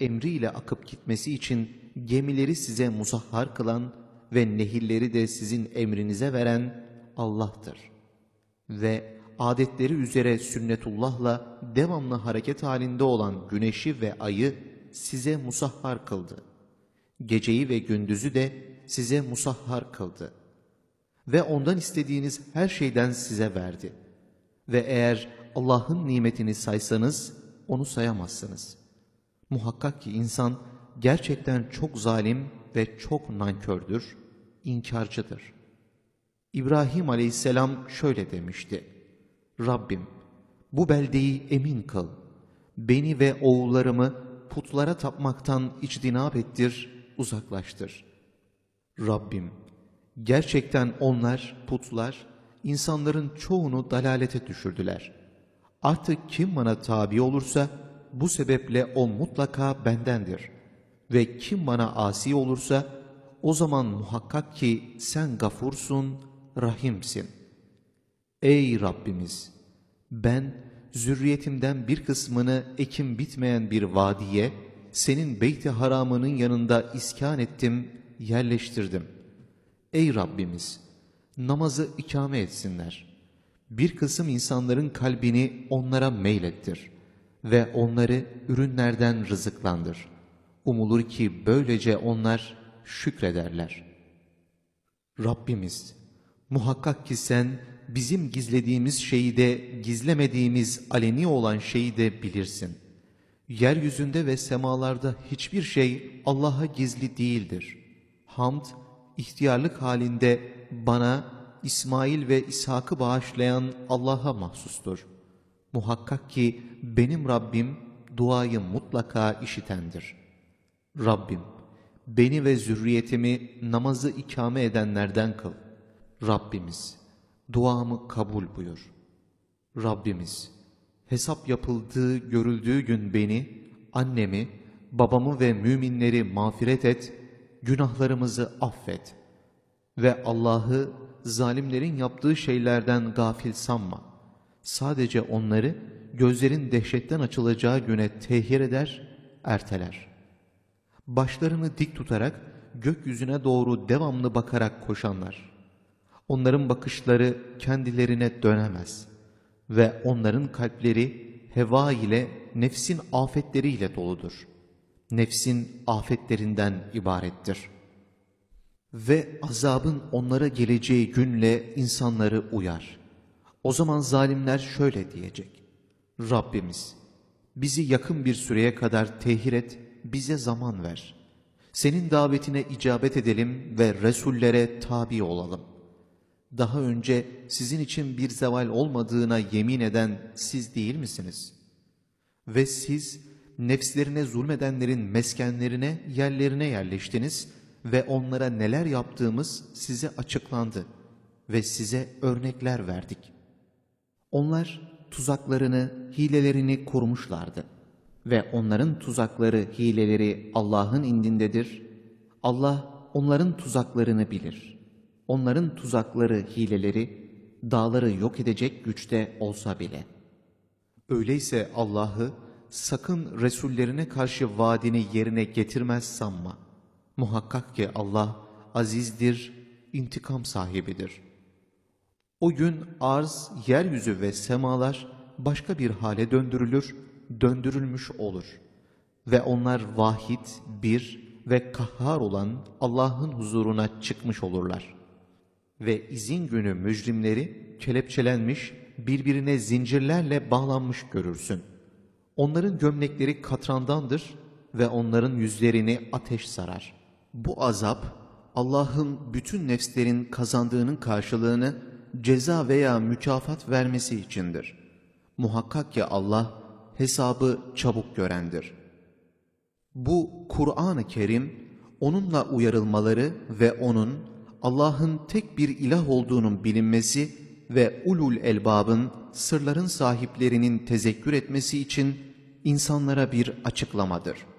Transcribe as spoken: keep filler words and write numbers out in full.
emriyle akıp gitmesi için gemileri size musahhar kılan ve nehirleri de sizin emrinize veren Allah'tır. Ve adetleri üzere sünnetullahla devamlı hareket halinde olan güneşi ve ayı size musahhar kıldı. Geceyi ve gündüzü de size musahhar kıldı. Ve ondan istediğiniz her şeyden size verdi. Ve eğer Allah'ın nimetini saysanız onu sayamazsınız. Muhakkak ki insan gerçekten çok zalim ve çok nankördür, inkarcıdır. İbrahim aleyhisselam şöyle demişti: Rabbim, bu beldeyi emin kıl. Beni ve oğullarımı putlara tapmaktan içtinab ettir, uzaklaştır. Rabbim, gerçekten onlar, putlar, insanların çoğunu dalalete düşürdüler. Artık kim bana tabi olursa, bu sebeple o mutlaka bendendir. Ve kim bana asi olursa, o zaman muhakkak ki sen gafursun, rahimsin. Ey Rabbimiz! Ben, zürriyetimden bir kısmını ekim bitmeyen bir vadiye, senin Beyt-i Haram'ının yanında iskan ettim, yerleştirdim. Ey Rabbimiz! Namazı ikame etsinler. Bir kısım insanların kalbini onlara meylettir ve onları ürünlerden rızıklandır. Umulur ki böylece onlar şükrederler. Rabbimiz, muhakkak ki sen bizim gizlediğimiz şeyi de gizlemediğimiz aleni olan şeyi de bilirsin. Yeryüzünde ve semalarda hiçbir şey Allah'a gizli değildir. Hamd, ihtiyarlık halinde bana, İsmail ve İshak'ı bağışlayan Allah'a mahsustur. Muhakkak ki benim Rabbim duayı mutlaka işitendir. Rabbim, beni ve zürriyetimi namazı ikame edenlerden kıl. Rabbimiz, duamı kabul buyur. Rabbimiz, hesap yapıldığı, görüldüğü gün beni, annemi, babamı ve müminleri mağfiret et, günahlarımızı affet. Ve Allah'ı zalimlerin yaptığı şeylerden gafil sanma. Sadece onları gözlerin dehşetten açılacağı güne tehir eder, erteler. Başlarını dik tutarak gökyüzüne doğru devamlı bakarak koşanlar. Onların bakışları kendilerine dönemez ve onların kalpleri heva ile, nefsin afetleriyle doludur. Nefsin afetlerinden ibarettir. Ve azabın onlara geleceği günle insanları uyar. O zaman zalimler şöyle diyecek: Rabbimiz, bizi yakın bir süreye kadar tehir et, bize zaman ver. Senin davetine icabet edelim ve Resullere tabi olalım. Daha önce sizin için bir zeval olmadığına yemin eden siz değil misiniz? Ve siz nefslerine zulmedenlerin meskenlerine, yerlerine yerleştiniz ve onlara neler yaptığımız size açıklandı ve size örnekler verdik. Onlar tuzaklarını, hilelerini korumuşlardı ve onların tuzakları, hileleri Allah'ın indindedir. Allah onların tuzaklarını bilir. Onların tuzakları, hileleri dağları yok edecek güçte olsa bile. Öyleyse Allah'ı sakın Resullerine karşı vaadini yerine getirmez sanma. Muhakkak ki Allah azizdir, intikam sahibidir. O gün arz, yeryüzü ve semalar başka bir hale döndürülür, döndürülmüş olur. Ve onlar vahid, bir ve kahhar olan Allah'ın huzuruna çıkmış olurlar. Ve izin günü mücrimleri kelepçelenmiş, birbirine zincirlerle bağlanmış görürsün. Onların gömlekleri katrandandır ve onların yüzlerini ateş sarar. Bu azap, Allah'ın bütün nefslerin kazandığının karşılığını ceza veya mükafat vermesi içindir. Muhakkak ki Allah hesabı çabuk görendir. Bu Kur'an-ı Kerim, onunla uyarılmaları ve onun Allah'ın tek bir ilah olduğunun bilinmesi ve ulul elbabın, sırların sahiplerinin tezekkür etmesi için insanlara bir açıklamadır.